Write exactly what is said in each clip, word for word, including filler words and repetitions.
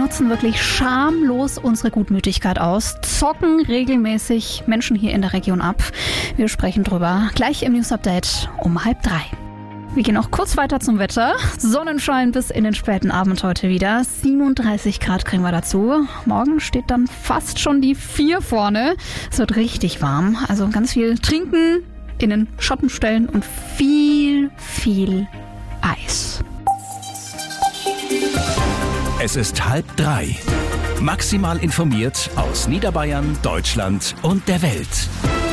nutzen wirklich schamlos unsere Gutmütigkeit aus, zocken regelmäßig Menschen hier in der Region ab. Wir sprechen drüber gleich im News Update um halb drei. Wir gehen auch kurz weiter zum Wetter. Sonnenschein bis in den späten Abend heute wieder. siebenunddreißig Grad kriegen wir dazu. Morgen steht dann fast schon die vier vorne. Es wird richtig warm. Also ganz viel trinken, in den Schatten stellen und viel, viel Eis. Es ist halb drei. Maximal informiert aus Niederbayern, Deutschland und der Welt.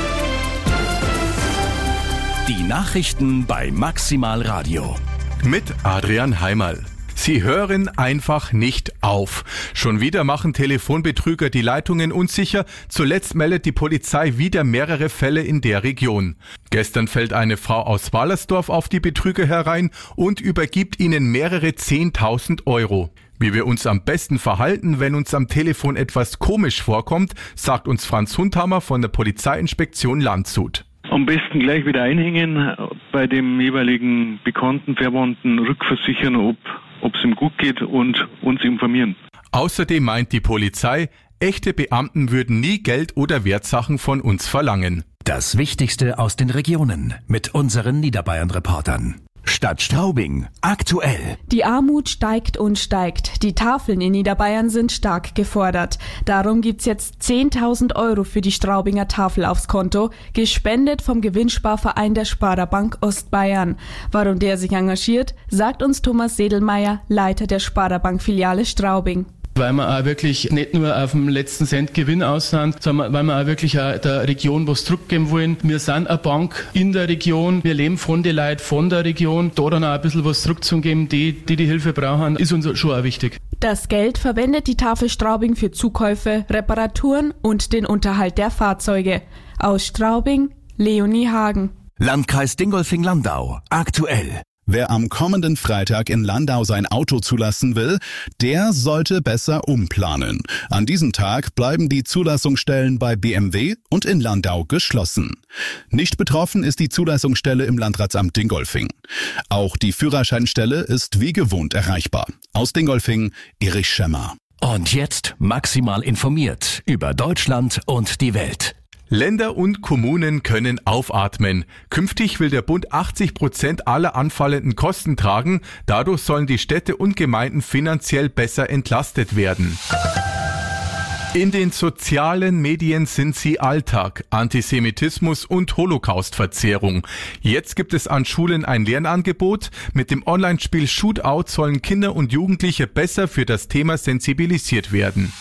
Die Nachrichten bei Maximal Radio. Mit Adrian Heimerl. Sie hören einfach nicht auf. Schon wieder machen Telefonbetrüger die Leitungen unsicher. Zuletzt meldet die Polizei wieder mehrere Fälle in der Region. Gestern fällt eine Frau aus Wallersdorf auf die Betrüger herein und übergibt ihnen mehrere zehntausend Euro. Wie wir uns am besten verhalten, wenn uns am Telefon etwas komisch vorkommt, sagt uns Franz Hundhammer von der Polizeiinspektion Landshut. Am besten gleich wieder einhängen, bei dem jeweiligen Bekannten, Verwandten rückversichern, ob ob es ihm gut geht und uns informieren. Außerdem meint die Polizei, echte Beamten würden nie Geld oder Wertsachen von uns verlangen. Das Wichtigste aus den Regionen mit unseren Niederbayern-Reportern. Stadt Straubing, aktuell. Die Armut steigt und steigt. Die Tafeln in Niederbayern sind stark gefordert. Darum gibt's jetzt zehntausend Euro für die Straubinger Tafel aufs Konto, gespendet vom Gewinnsparverein der Sparda-Bank Ostbayern. Warum der sich engagiert, sagt uns Thomas Sedelmeier, Leiter der Sparda-Bank-Filiale Straubing. Weil wir auch wirklich nicht nur auf dem letzten Cent Gewinn aus sind, sondern weil wir auch wirklich auch der Region was zurückgeben wollen. Wir sind eine Bank in der Region, wir leben von den Leuten von der Region. Da dann auch ein bisschen was zurückzugeben, die, die die Hilfe brauchen, ist uns schon auch wichtig. Das Geld verwendet die Tafel Straubing für Zukäufe, Reparaturen und den Unterhalt der Fahrzeuge. Aus Straubing, Leonie Hagen. Landkreis Dingolfing-Landau, aktuell. Wer am kommenden Freitag in Landau sein Auto zulassen will, der sollte besser umplanen. An diesem Tag bleiben die Zulassungsstellen bei B M W und in Landau geschlossen. Nicht betroffen ist die Zulassungsstelle im Landratsamt Dingolfing. Auch die Führerscheinstelle ist wie gewohnt erreichbar. Aus Dingolfing, Erich Schemmer. Und jetzt maximal informiert über Deutschland und die Welt. Länder und Kommunen können aufatmen. Künftig will der Bund achtzig Prozent aller anfallenden Kosten tragen. Dadurch sollen die Städte und Gemeinden finanziell besser entlastet werden. In den sozialen Medien sind sie Alltag, Antisemitismus und Holocaustverzehrung. Jetzt gibt es an Schulen ein Lernangebot. Mit dem Online-Spiel Shootout sollen Kinder und Jugendliche besser für das Thema sensibilisiert werden.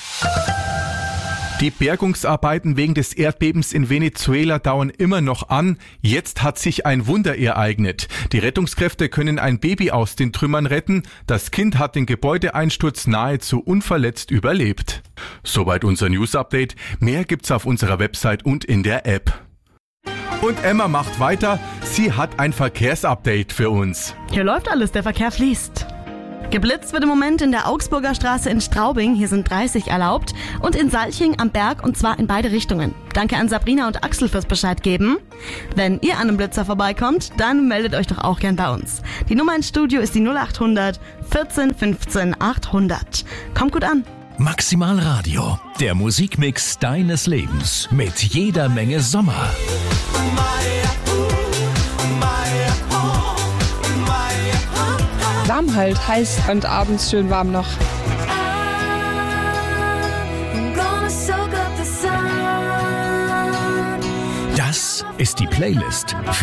Die Bergungsarbeiten wegen des Erdbebens in Venezuela dauern immer noch an. Jetzt hat sich ein Wunder ereignet. Die Rettungskräfte können ein Baby aus den Trümmern retten. Das Kind hat den Gebäudeeinsturz nahezu unverletzt überlebt. Soweit unser News-Update. Mehr gibt's auf unserer Website und in der App. Und Emma macht weiter. Sie hat ein Verkehrsupdate für uns. Hier läuft alles, der Verkehr fließt. Geblitzt wird im Moment in der Augsburger Straße in Straubing, hier sind dreißig erlaubt, und in Salching am Berg, und zwar in beide Richtungen. Danke an Sabrina und Axel fürs Bescheid geben. Wenn ihr an einem Blitzer vorbeikommt, dann meldet euch doch auch gern bei uns. Die Nummer ins Studio ist die null acht hundert vierzehn fünfzehn achthundert. Kommt gut an. Maximal Radio, der Musikmix deines Lebens mit jeder Menge Sommer. Warm halt, heiß und abends schön warm noch. Das ist die Playlist